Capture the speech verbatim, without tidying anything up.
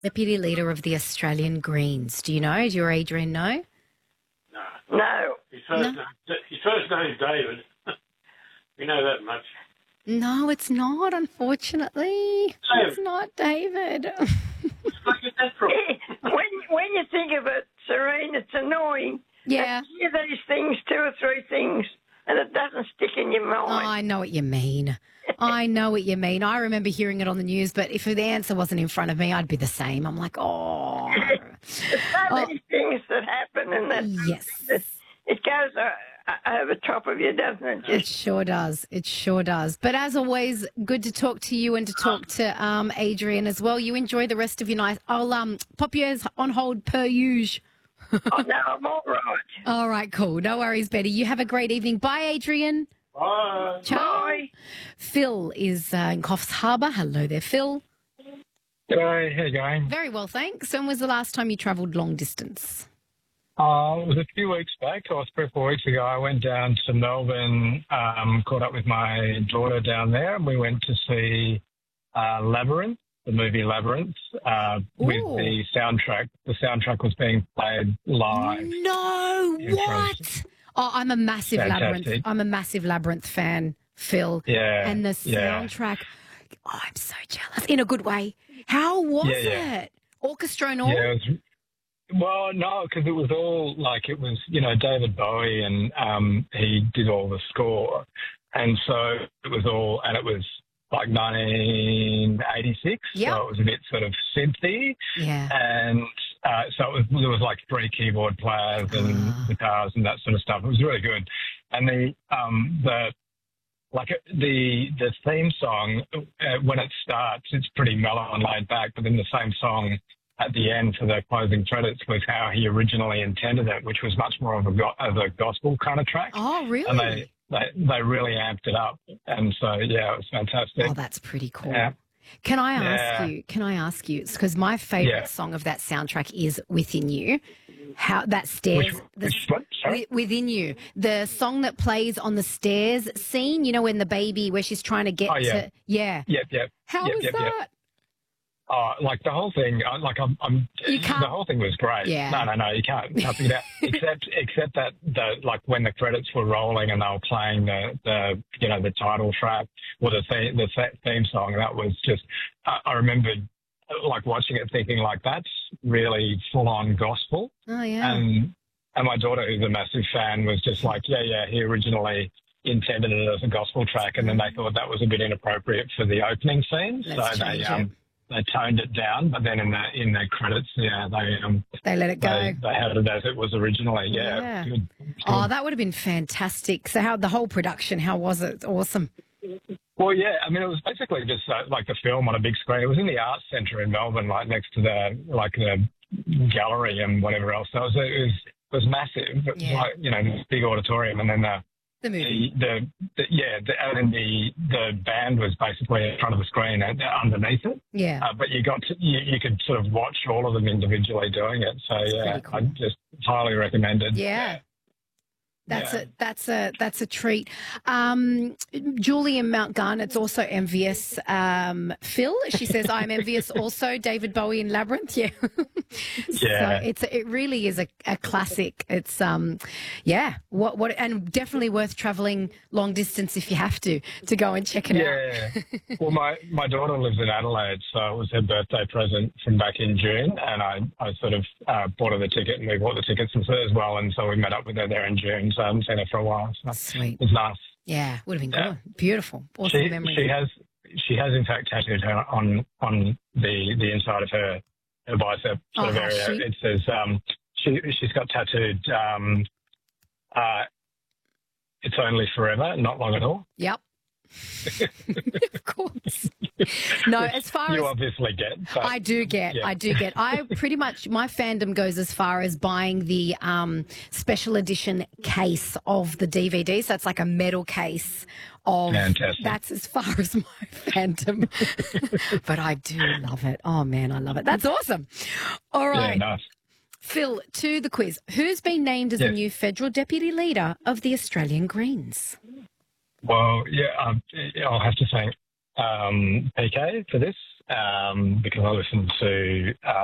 Deputy Leader of the Australian Greens. Do you know? Do your Adrian know? No. No. His first, No. name, his first name's David. We know that much. No, it's not, unfortunately. David. It's not David. Where did you get that from? when, when you think of it, Serene, it's annoying. Yeah. You hear these things, two or three things, and it doesn't stick in your Oh, mind. I know what you mean. I know what you mean. I remember hearing it on the news, but if the answer wasn't in front of me, I'd be the same. I'm like, oh. There's so many things that happen, and that Yes. it goes uh, over top of you, doesn't it? It Just sure does. It sure does. But as always, good to talk to you and to talk to um, Adrian as well. You enjoy the rest of your night. I'll um, pop you as on hold per usual. oh, no, I'm all right. All right, cool. No worries, Betty. You have a great evening. Bye, Adrian. Bye. Ciao. Bye. Phil is uh, in Coffs Harbour. Hello there, Phil. G'day, how you going? Very well, thanks. When was the last time you travelled long distance? Uh, it was a few weeks back, or three or four weeks ago. I went down to Melbourne, um, caught up with my daughter down there, and we went to see uh, Labyrinth, the movie Labyrinth, uh, with Ooh. the soundtrack. The soundtrack was being played live. No, in front. what? Oh, I'm a massive Fantastic. Labyrinth. I'm a massive Labyrinth fan, Phil. Yeah, And the yeah. soundtrack. Oh, I'm so jealous in a good way. How was Yeah, yeah. it? Orchestra and all? Yeah, it was, well, no, because it was all like it was, you know, David Bowie, and um, he did all the score, and so it was all, and it was like nineteen eighty-six, Yep. so it was a bit sort of synthy, Yeah. and uh, so it was, there was like three keyboard players and Ah. guitars and that sort of stuff. It was really good, and the um, the like the the theme song uh, when it starts, it's pretty mellow and laid back, but then the same song at the end for the closing credits was how he originally intended it, which was much more of a go- of a gospel kind of track. Oh, really? And they, they they really amped it up, and so yeah, it was fantastic. Oh, that's pretty cool. Yeah. Can I ask Yeah. you? Can I ask you? It's because my favourite Yeah. song of that soundtrack is "Within You." How that stairs, Which, the, which what? Sorry? Wi- Within You, the song that plays on the stairs scene. You know, when the baby, where she's trying to get Oh, yeah. to, yeah. Yep, yep. How yep, was yep, yep. that? Oh, like the whole thing, uh, like I'm, I'm You can't- the whole thing was great. Yeah. No, no, no, you can't, can't figure it out. Except, except that the like when the credits were rolling and they were playing the, the you know the title track or the theme, the th- theme song, that was just. I, I remembered like watching it, thinking like that's really full on gospel. Oh yeah. And and my daughter, who's a massive fan, was just like, yeah, yeah, he originally intended it as a gospel track, and then they thought that was a bit inappropriate for the opening scene, Let's so they change um, they toned it down. But then in the in the credits, yeah, they um They let it go. they, they had it as it was originally. Yeah, Yeah. Good. Oh, that would have been fantastic. So, how the whole production? How was it? Awesome. Well, yeah, I mean, it was basically just uh, like the film on a big screen. It was in the Arts Centre in Melbourne, like next to the like the gallery and whatever else. So it was it was, it was massive. It was Yeah. like, you know, this big auditorium, and then the The movie. the, the, the yeah, the, and then the the band was basically in front of the screen and underneath it. Yeah. Uh, but you got to, you, you could sort of watch all of them individually doing it. So yeah, pretty cool. I just highly recommended. Yeah. That's Yeah. a that's a that's a treat. Um, Julie in Mount Garnet's also envious. Um, Phil, she says, "I'm envious." Also, David Bowie in Labyrinth. Yeah, Yeah. So it's it really is a, a classic. It's um, yeah. What what and definitely worth travelling long distance if you have to to go and check it out. Yeah. Well, my, my daughter lives in Adelaide, so it was her birthday present from back in June, and I, I sort of uh, bought her the ticket, and we bought the tickets as as well, and so we met up with her there in June, so I haven't seen her for a while. So Sweet. it was nice. Yeah, would have been Yeah. good. Beautiful. Awesome She, memory. she has she has in fact tattooed her on on the, the inside of her her bicep Oh, sort of has area. she? It says um, she she's got tattooed um, uh, it's only forever, not long at all. Yep. Of course. No, as far You as obviously get. But, I do get, yeah. I do get. I pretty much, my fandom goes as far as buying the um, special edition case of the D V D. So it's like a metal case of, Fantastic. that's as far as my fandom. But I do love it. Oh, man, I love it. That's awesome. All Yeah, right. nice. Phil, to the quiz. Who's been named as the Yes. new federal deputy leader of the Australian Greens? Well, yeah, um, I'll have to thank um, P K for this, um, because I listen to. Uh,